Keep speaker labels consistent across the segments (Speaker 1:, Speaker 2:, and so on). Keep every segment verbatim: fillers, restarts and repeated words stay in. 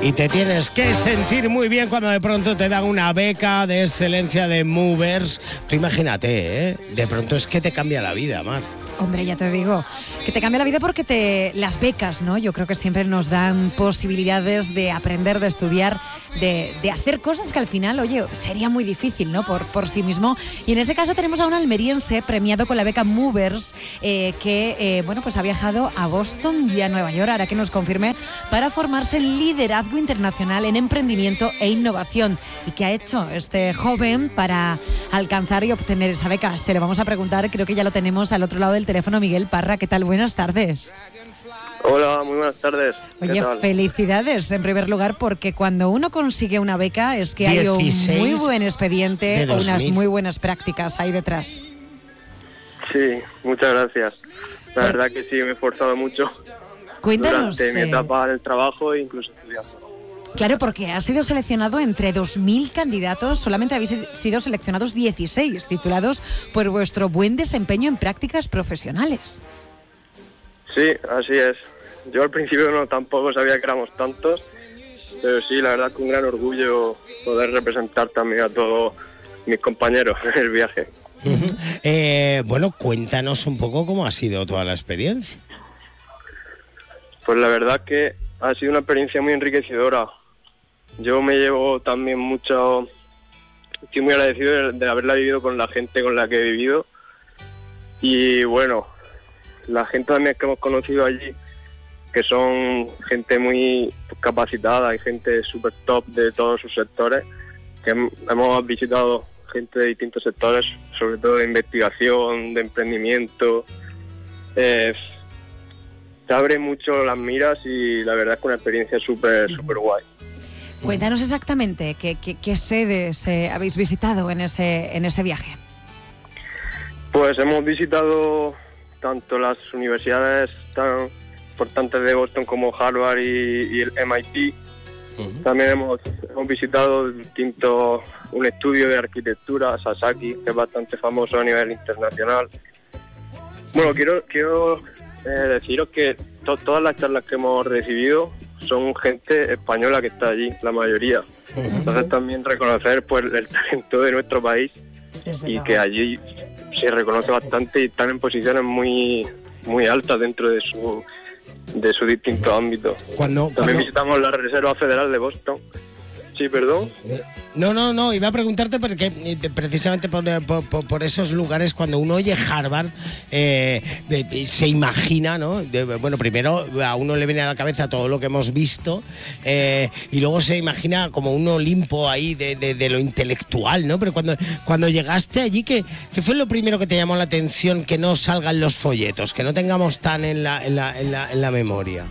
Speaker 1: y te tienes que sentir muy bien cuando de pronto te dan una beca de excelencia de Movers. Tú imagínate, ¿eh? De pronto es que te cambia la vida, Mar.
Speaker 2: Hombre, ya te digo, que te cambia la vida porque te las becas, ¿no? Yo creo que siempre nos dan posibilidades de aprender, de estudiar, de, de hacer cosas que al final, oye, sería muy difícil, ¿no? Por, por sí mismo. Y en ese caso tenemos a un almeriense premiado con la beca Movers, eh, que, eh, bueno, pues ha viajado a Boston y a Nueva York, ahora que nos confirme, para formarse en liderazgo internacional, en emprendimiento e innovación. ¿Y qué ha hecho este joven para alcanzar y obtener esa beca? Se lo vamos a preguntar, creo que ya lo tenemos al otro lado del teléfono. Miguel Parra, ¿qué tal? Buenas tardes.
Speaker 3: Hola, muy buenas tardes.
Speaker 2: Oye, felicidades en primer lugar, porque cuando uno consigue una beca es que hay un muy buen expediente o unas muy buenas prácticas ahí detrás.
Speaker 3: Sí, muchas gracias. La pues, verdad que sí, me he esforzado mucho.
Speaker 2: Cuéntanos.
Speaker 3: Durante mi etapa del trabajo e incluso estudiando.
Speaker 2: Claro, porque has sido seleccionado entre dos mil candidatos, solamente habéis sido seleccionados dieciséis, titulados por vuestro buen desempeño en prácticas profesionales.
Speaker 3: Sí, así es. Yo al principio no tampoco sabía que éramos tantos, pero sí, la verdad que un gran orgullo poder representar también a todos mis compañeros en el viaje.
Speaker 1: Uh-huh. eh, bueno, cuéntanos un poco cómo ha sido toda la experiencia.
Speaker 3: Pues la verdad que ha sido una experiencia muy enriquecedora. Yo me llevo también mucho, estoy muy agradecido de, de haberla vivido con la gente con la que he vivido. Y bueno, la gente también que hemos conocido allí, que son gente muy capacitada y gente súper top de todos sus sectores, que hemos visitado gente de distintos sectores, sobre todo de investigación, de emprendimiento. Eh, te abre mucho las miras y la verdad es que una experiencia súper, súper guay.
Speaker 2: Cuéntanos exactamente qué, qué, qué sedes eh, habéis visitado en ese, en ese viaje.
Speaker 3: Pues hemos visitado tanto las universidades tan importantes de Boston como Harvard y, y el M I T. Uh-huh. También hemos, hemos visitado distintos, un estudio de arquitectura, Sasaki, que es bastante famoso a nivel internacional. Bueno, quiero, quiero eh, deciros que to, todas las charlas que hemos recibido son gente española que está allí, la mayoría. Uh-huh. Entonces también reconocer pues el talento de nuestro país. Desde y luego. Que allí se reconoce bastante y están en posiciones muy muy altas dentro de su de su distinto ámbito.
Speaker 1: Cuando,
Speaker 3: también
Speaker 1: cuando...
Speaker 3: visitamos la Reserva Federal de Boston. Sí, perdón.
Speaker 1: No, no, no, iba a preguntarte porque precisamente por, por, por esos lugares, cuando uno oye Harvard, eh, se imagina, ¿no? De, bueno, primero a uno le viene a la cabeza todo lo que hemos visto eh, y luego se imagina como un Olimpo ahí de, de, de lo intelectual, ¿no? Pero cuando, cuando llegaste allí, ¿qué, ¿qué fue lo primero que te llamó la atención que no salgan los folletos, que no tengamos tan en la, en la, en la, en la memoria?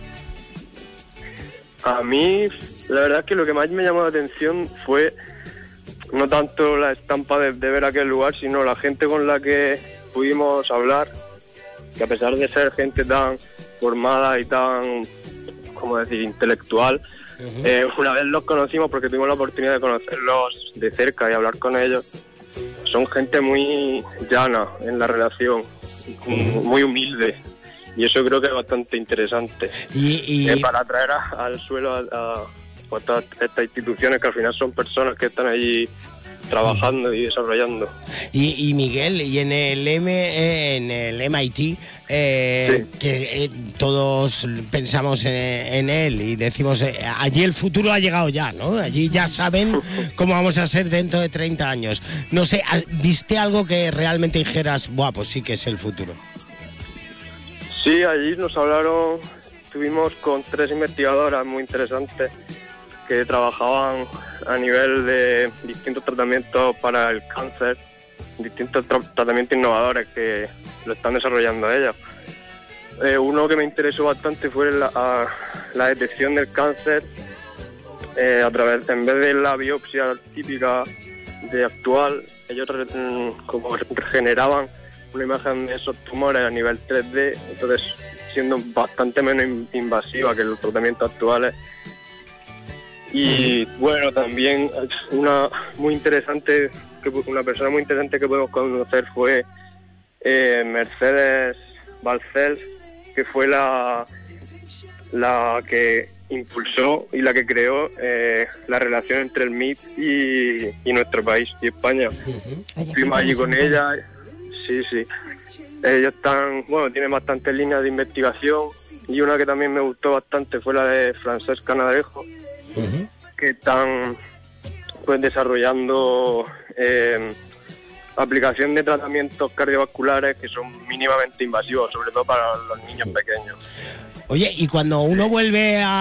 Speaker 3: A mí, la verdad es que lo que más me llamó la atención fue no tanto la estampa de, de ver aquel lugar, sino la gente con la que pudimos hablar, que a pesar de ser gente tan formada y tan, ¿cómo decir?, intelectual, uh-huh. eh, una vez los conocimos porque tuvimos la oportunidad de conocerlos de cerca y hablar con ellos. Son gente muy llana en la relación, uh-huh. muy humilde. Y eso creo que es bastante interesante.
Speaker 1: Y, y...
Speaker 3: Eh, para traer a, al suelo a, a, a todas estas instituciones que al final son personas que están allí trabajando y desarrollando.
Speaker 1: Y, y Miguel, y en el M, eh, en el M I T, eh, sí. que eh, todos pensamos en, en él y decimos, eh, allí el futuro ha llegado ya, ¿no? Allí ya saben cómo vamos a ser dentro de treinta años. No sé, ¿viste algo que realmente dijeras, buah, pues sí que es el futuro?
Speaker 3: Sí, allí nos hablaron, estuvimos con tres investigadoras muy interesantes que trabajaban a nivel de distintos tratamientos para el cáncer, distintos tra- tratamientos innovadores que lo están desarrollando ellas. Eh, uno que me interesó bastante fue la, a, la detección del cáncer eh, a través, en vez de la biopsia típica de actual, ellos re, como regeneraban una imagen de esos tumores a nivel tres D, entonces siendo bastante menos invasiva que los tratamientos actuales. Y bueno, también una muy interesante, una persona muy interesante que podemos conocer fue eh, Mercedes Balcells, que fue la la que impulsó y la que creó eh, la relación entre el M I P y, y nuestro país, y España.
Speaker 2: Oye,
Speaker 3: Fuimos allí con ella, sí, sí. Ellos están, bueno, tienen bastantes líneas de investigación, y una que también me gustó bastante fue la de Francesca Nadalejo, uh-huh. que están pues desarrollando eh, aplicación de tratamientos cardiovasculares que son mínimamente invasivos, sobre todo para los niños pequeños.
Speaker 1: Oye, y cuando uno vuelve a